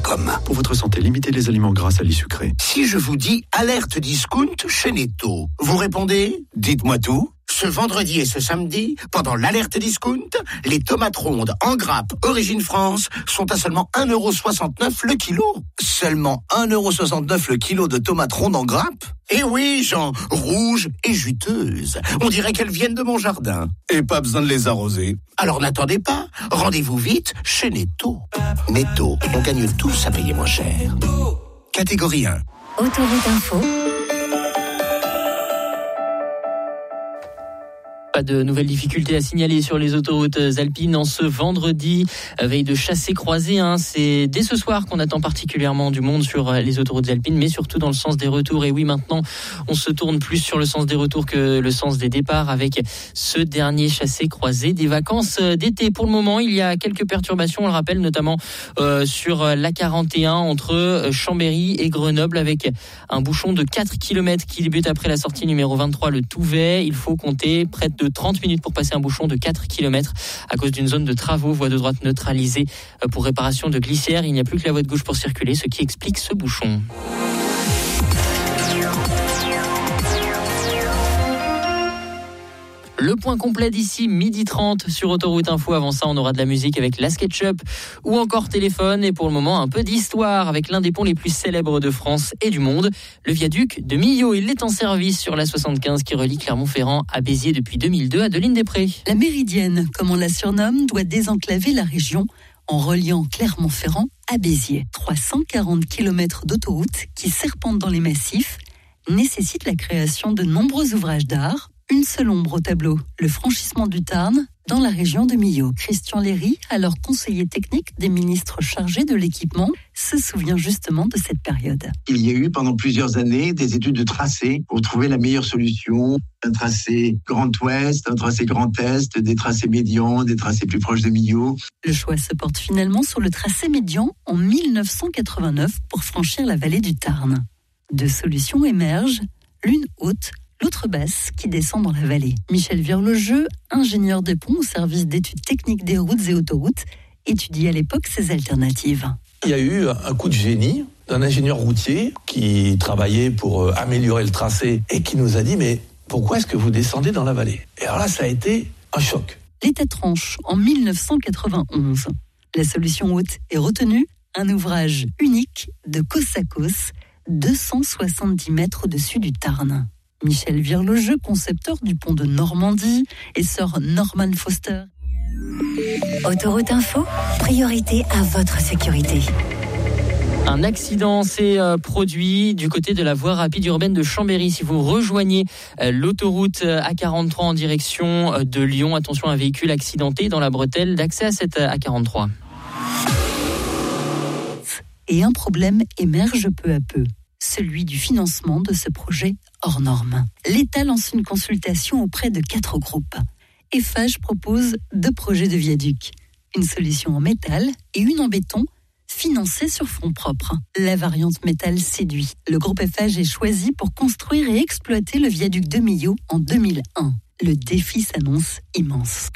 Netto.com. Pour votre santé, limitez les aliments gras, salés, sucrés. Si je vous dis alerte discount chez Netto, vous répondez? Dites-moi tout. Ce vendredi et ce samedi, pendant l'alerte discount, les tomates rondes en grappe Origine France sont à seulement 1,69€ le kilo. Seulement 1,69€ le kilo de tomates rondes en grappe? Eh oui, Jean, rouges et juteuses. On dirait qu'elles viennent de mon jardin. Et pas besoin de les arroser. Alors n'attendez pas, rendez-vous vite chez Netto. Netto, on gagne tous à payer moins cher. Catégorie 1. Autoroute Info. Pas de nouvelles difficultés à signaler sur les autoroutes alpines en ce vendredi, veille de chassé-croisé. C'est dès ce soir qu'on attend particulièrement du monde sur les autoroutes alpines, mais surtout dans le sens des retours. Et oui, maintenant, on se tourne plus sur le sens des retours que le sens des départs avec ce dernier chassé-croisé des vacances d'été. Pour le moment, il y a quelques perturbations, on le rappelle, notamment sur l'A41 entre Chambéry et Grenoble, avec un bouchon de 4 km qui débute après la sortie numéro 23, le Touvet. Il faut compter près de 30 minutes pour passer un bouchon de 4 km à cause d'une zone de travaux, voie de droite neutralisée pour réparation de glissières. Il n'y a plus que la voie de gauche pour circuler, ce qui explique ce bouchon. Le point complet d'ici 12h30 sur Autoroute Info. Avant ça, on aura de la musique avec la SketchUp ou encore téléphone. Et pour le moment, un peu d'histoire avec l'un des ponts les plus célèbres de France et du monde, le viaduc de Millau. Il est en service sur la 75 qui relie Clermont-Ferrand à Béziers depuis 2002 à Deline-des-Prés. La Méridienne, comme on la surnomme, doit désenclaver la région en reliant Clermont-Ferrand à Béziers. 340 km d'autoroute qui serpentent dans les massifs nécessitent la création de nombreux ouvrages d'art. Une seule ombre au tableau, le franchissement du Tarn dans la région de Millau. Christian Léry, alors conseiller technique des ministres chargés de l'équipement, se souvient justement de cette période. Il y a eu pendant plusieurs années des études de tracé pour trouver la meilleure solution. Un tracé Grand Ouest, un tracé Grand Est, des tracés médians, des tracés plus proches de Millau. Le choix se porte finalement sur le tracé médian en 1989 pour franchir la vallée du Tarn. Deux solutions émergent, l'une haute, l'autre basse qui descend dans la vallée. Michel Virlogeux, ingénieur des ponts au service d'études techniques des routes et autoroutes, étudie à l'époque ces alternatives. Il y a eu un coup de génie d'un ingénieur routier qui travaillait pour améliorer le tracé et qui nous a dit « mais pourquoi est-ce que vous descendez dans la vallée ?» Et alors là, ça a été un choc. L'État tranche en 1991. La solution haute est retenue, un ouvrage unique de côte à côte, 270 mètres au-dessus du Tarn. Michel Virlogeux, concepteur du pont de Normandie, et sœur Norman Foster. Autoroute Info, priorité à votre sécurité. Un accident s'est produit du côté de la voie rapide urbaine de Chambéry. Si vous rejoignez l'autoroute A43 en direction de Lyon, attention, un véhicule accidenté dans la bretelle d'accès à cette A43. Et un problème émerge peu à peu, celui du financement de ce projet hors norme. L'État lance une consultation auprès de 4 groupes. Eiffage propose 2 projets de viaduc, une solution en métal et une en béton, financée sur fonds propres. La variante métal séduit. Le groupe Eiffage est choisi pour construire et exploiter le viaduc de Millau en 2001. Le défi s'annonce immense.